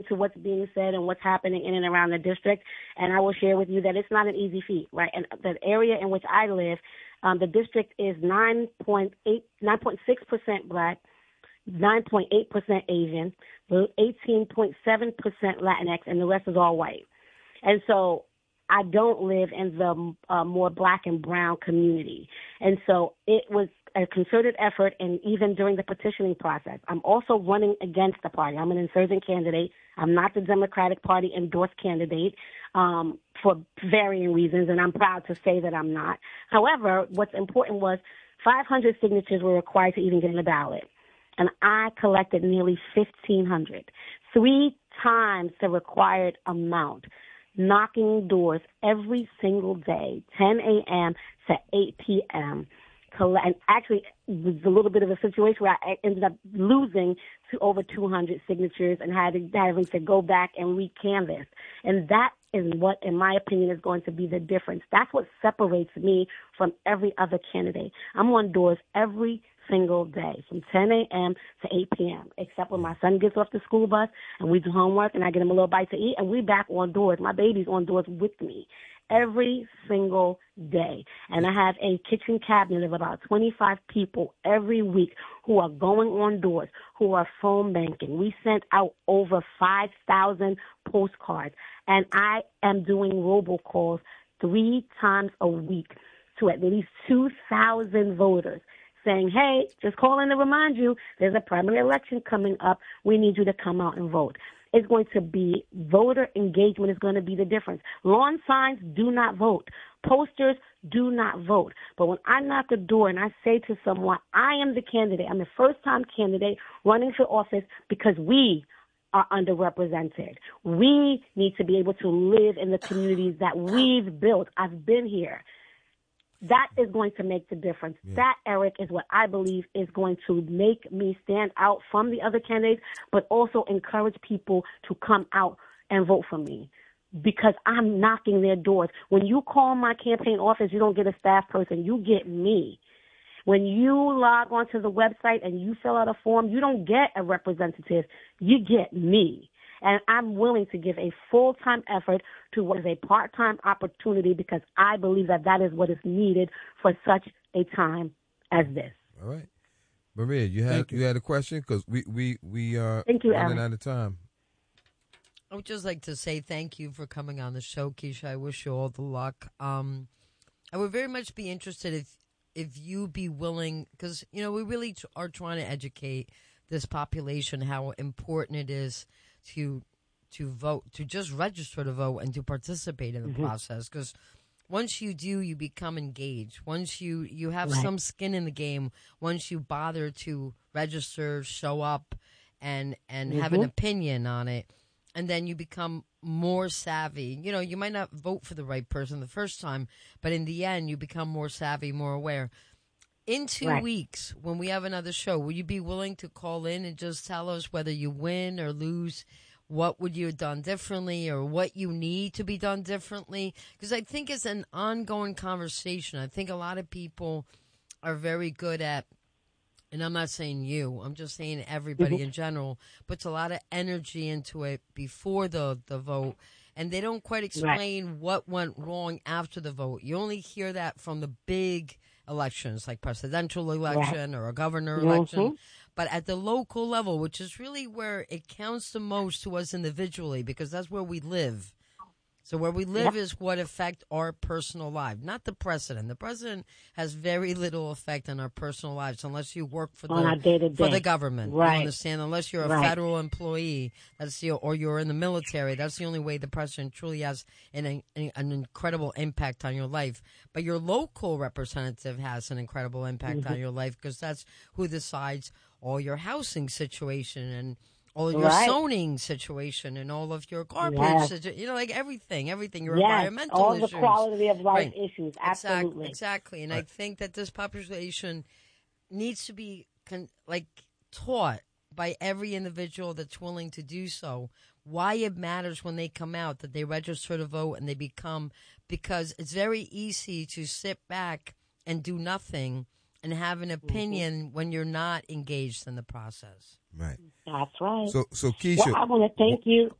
to what's being said and what's happening in and around the district, and I will share with you that it's not an easy feat, right? And the area in which I live, the district is 9.6% Black, 9.8% Asian, 18.7% Latinx, and the rest is all white. And so I don't live in the more Black and brown community. And so it was a concerted effort, and even during the petitioning process. I'm also running against the party. I'm an insurgent candidate. I'm not the Democratic Party endorsed candidate for varying reasons, and I'm proud to say that I'm not. However, what's important was 500 signatures were required to even get in the ballot, and I collected nearly 1,500, 3 times the required amount, knocking doors every single day, 10 a.m. to 8 p.m., and actually it was a little bit of a situation where I ended up losing to over 200 signatures and having to go back and recanvass. And that is what, in my opinion, is going to be the difference. That's what separates me from every other candidate. I'm on doors every single day from 10 a.m. to 8 p.m., except when my son gets off the school bus and we do homework and I get him a little bite to eat, and we back on doors. My baby's on doors with me every single day. And I have a kitchen cabinet of about 25 people every week who are going on doors, who are phone banking. We sent out over 5,000 postcards, and I am doing robocalls 3 times a week to at least 2,000 voters, saying, hey, just calling to remind you, there's a primary election coming up. We need you to come out and vote. It's going to be voter engagement is going to be the difference. Lawn signs, do not vote. Posters, do not vote. But when I knock a door and I say to someone, I am the candidate, I'm the first-time candidate running for office because we are underrepresented. We need to be able to live in the communities that we've built. I've been here. That is going to make the difference. Yeah. That, Eric, is what I believe is going to make me stand out from the other candidates, but also encourage people to come out and vote for me because I'm knocking their doors. When you call my campaign office, you don't get a staff person. You get me. When you log onto the website and you fill out a form, you don't get a representative. You get me. And I'm willing to give a full-time effort to what is a part-time opportunity because I believe that that is what is needed for such a time as this. All right. Maria, you had a question? Because we are running out of time. I would just like to say thank you for coming on the show, Keisha. I wish you all the luck. I would very much be interested if you be willing, because, you know, we really are trying to educate this population how important it is to vote, to just register to vote and to participate in the process. Because once you do, you become engaged. Once you have some skin in the game, once you bother to register, show up, and have an opinion on it, and then you become more savvy. You know, you might not vote for the right person the first time, but in the end, you become more savvy, more aware. In 2 weeks, when we have another show, will you be willing to call in and just tell us whether you win or lose? What would you have done differently or what you need to be done differently? Because I think it's an ongoing conversation. I think a lot of people are very good at, and I'm not saying you, I'm just saying everybody in general, puts a lot of energy into it before the vote. And they don't quite explain what went wrong after the vote. You only hear that from the big elections, like presidential election or a governor election. But at the local level, which is really where it counts the most to us individually, because that's where we live. So where we live is what affect our personal life, not the president. The president has very little effect on our personal lives unless you work for the government. You understand? Unless you're a federal employee, or you're in the military, that's the only way the president truly has an incredible impact on your life. But your local representative has an incredible impact on your life because that's who decides all your housing situation and all of your zoning situation and all of your garbage, you know, like everything, your environmental all issues. All the quality of life issues, absolutely. Exactly. And I think that this population needs to be, taught by every individual that's willing to do so why it matters when they come out, that they register to vote and they become, because it's very easy to sit back and do nothing and have an opinion when you're not engaged in the process. Right. That's right. So Keisha, I want to thank you.